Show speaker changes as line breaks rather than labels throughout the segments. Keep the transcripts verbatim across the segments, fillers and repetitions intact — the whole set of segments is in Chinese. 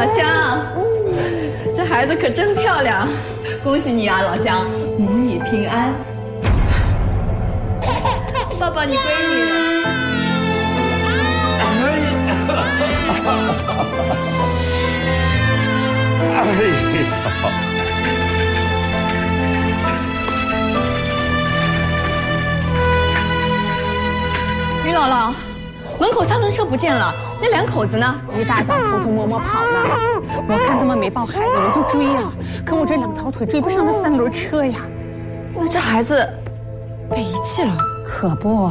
老乡，这孩子可真漂亮，恭喜你啊，老乡，母女平安。抱抱你闺女。
哎呀！
于姥姥，门口三轮车不见了，那两口子呢？
一大早偷偷摸摸跑了。我看他们没抱孩子，我就追呀、啊。可我这两条腿追不上那三轮车呀。
那这孩子被遗弃了？
可不。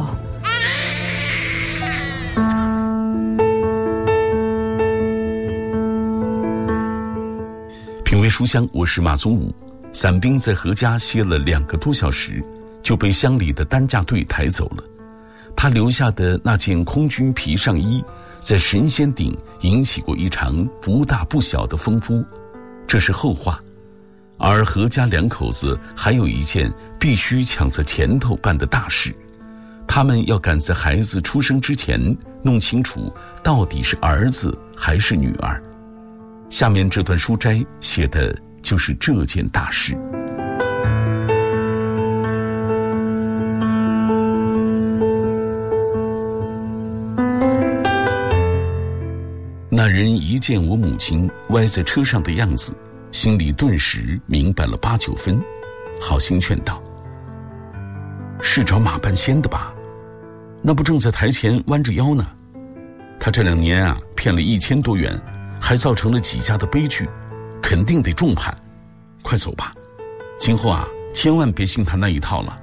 品味书香，我是马宗武。伞兵在何家歇了两个多小时，就被乡里的担架队抬走了。他留下的那件空军皮上衣，在神仙顶引起过一场不大不小的风波，这是后话。而何家两口子还有一件必须抢在前头办的大事，他们要赶在孩子出生之前弄清楚到底是儿子还是女儿。下面这段书摘写的就是这件大事。那人一见我母亲歪在车上的样子，心里顿时明白了八九分，好心劝道：是找马半仙的吧？那不正在台前弯着腰呢？他这两年啊，骗了一千多元，还造成了几家的悲剧，肯定得重判。快走吧，今后啊，千万别信他那一套了。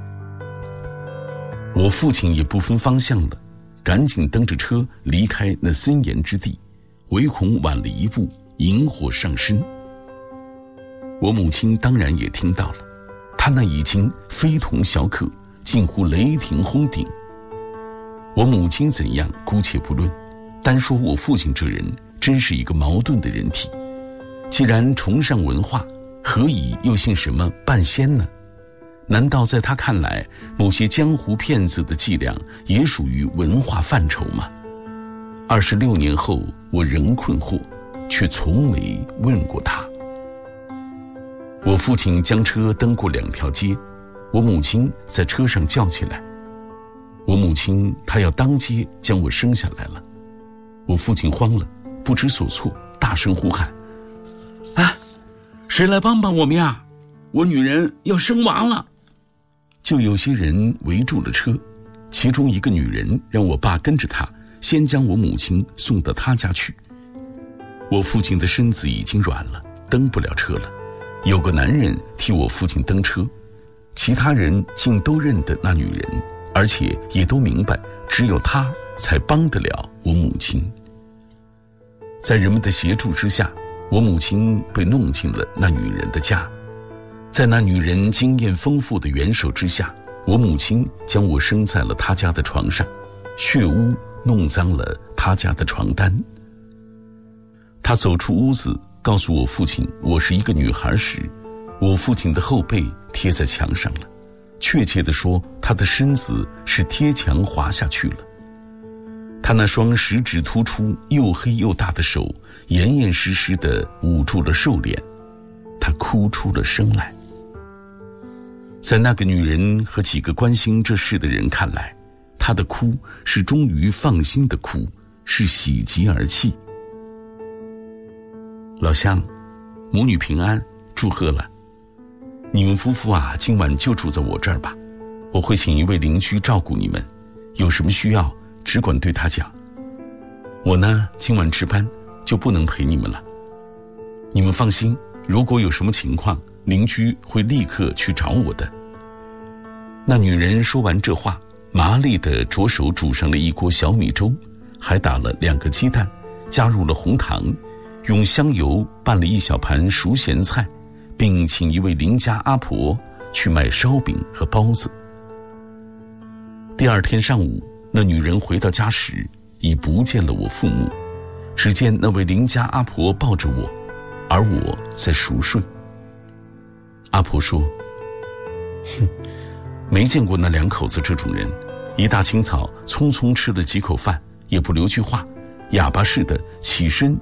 我父亲也不分方向了，赶紧蹬着车离开那森严之地，唯恐晚了一步引火上身。我母亲当然也听到了，她那已经非同小可，近乎雷霆轰顶。我母亲怎样姑且不论，单说我父亲这人真是一个矛盾的人体。既然崇尚文化，何以又信什么半仙呢？难道在他看来，某些江湖骗子的伎俩也属于文化范畴吗？二十六年后，我仍困惑，却从没问过他。我父亲将车蹬过两条街，我母亲在车上叫起来。我母亲她要当街将我生下来了。我父亲慌了，不知所措，大声呼喊：啊，谁来帮帮我们呀？我女人要生娃了。就有些人围住了车，其中一个女人让我爸跟着她，先将我母亲送到她家去。我父亲的身子已经软了，蹬不了车了，有个男人替我父亲蹬车，其他人竟都认得那女人，而且也都明白只有她才帮得了我母亲。在人们的协助之下，我母亲被弄进了那女人的家。在那女人经验丰富的援手之下，我母亲将我生在了她家的床上，血污弄脏了她家的床单。她走出屋子，告诉我父亲我是一个女孩时，我父亲的后背贴在墙上了，确切地说，他的身子是贴墙滑下去了。他那双食指突出、又黑又大的手，严严实实地捂住了瘦脸，他哭出了声来。在那个女人和几个关心这事的人看来，她的哭是终于放心的哭，是喜极而泣。老乡，母女平安，祝贺了。你们夫妇啊，今晚就住在我这儿吧，我会请一位邻居照顾你们，有什么需要只管对他讲。我呢，今晚值班，就不能陪你们了。你们放心，如果有什么情况，邻居会立刻去找我的。那女人说完这话，麻利地着手煮上了一锅小米粥，还打了两个鸡蛋，加入了红糖，用香油拌了一小盘熟咸菜，并请一位邻家阿婆去买烧饼和包子。第二天上午，那女人回到家时，已不见了我父母，只见那位邻家阿婆抱着我，而我在熟睡。阿婆说：哼，没见过那两口子这种人，一大清早匆匆吃了几口饭，也不留句话，哑巴似的起身